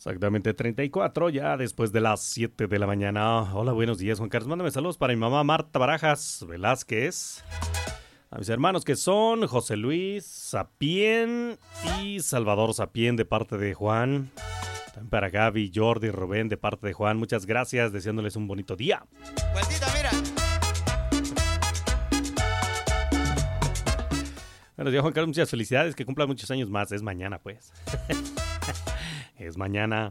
Exactamente 34, ya después de las 7 de la mañana. Hola, buenos días, Juan Carlos. Mándame saludos para mi mamá Marta Barajas Velázquez. A mis hermanos que son José Luis Sapien y Salvador Sapien de parte de Juan. También para Gaby, Jordi, Rubén de parte de Juan. Muchas gracias, deseándoles un bonito día. Vueltita, mira. Buenos días, Juan Carlos. Muchas felicidades. Que cumpla muchos años más. Es mañana, pues. Es mañana.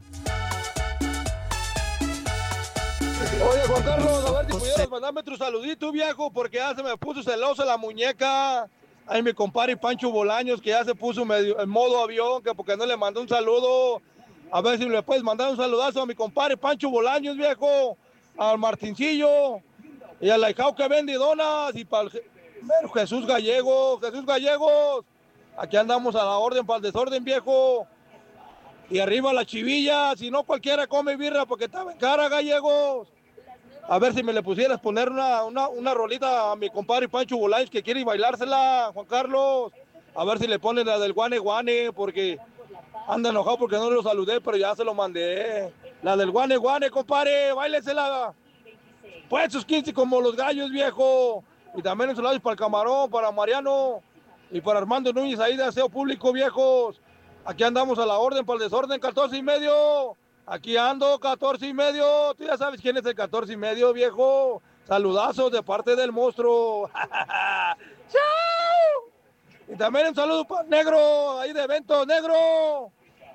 Oye, Juan Carlos, a ver si pudieras mandarme otro saludito, viejo, porque ya se me puso celosa la muñeca. Ay, mi compadre Pancho Bolaños, que ya se puso medio en modo avión, que porque no le mandó un saludo. A ver si le puedes mandar un saludazo a mi compadre Pancho Bolaños, viejo, al Martincillo y al ahijado que vende donas y para Jesús Gallegos, aquí andamos a la orden para el desorden, viejo. Y arriba la chivilla, si no cualquiera come birra porque está en cara, Gallegos. A ver si me le pusieras poner una rolita a mi compadre Pancho Bolaños que quiere bailársela, Juan Carlos. A ver si le ponen la del Guane Guane, porque anda enojado porque no lo saludé, pero ya se lo mandé. La del Guane Guane, compadre, báilesela. Pues sus 15 como los gallos, viejo. Y también un saludo para el Camarón, para Mariano y para Armando Núñez ahí de Aseo Público, viejos. Aquí andamos a la orden para el desorden, 14:30. Aquí ando, 14:30. Tú ya sabes quién es el 14:30, viejo. Saludazos de parte del monstruo. ¡Chao! Y también un saludo para Negro, ahí de evento, Negro.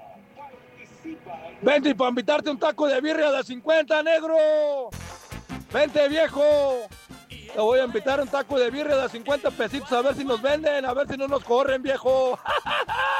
Vente para invitarte un taco de birria de 50, Negro. Vente, viejo. Te voy a invitar un taco de birria de 50 pesitos a ver si nos venden, a ver si no nos corren, viejo.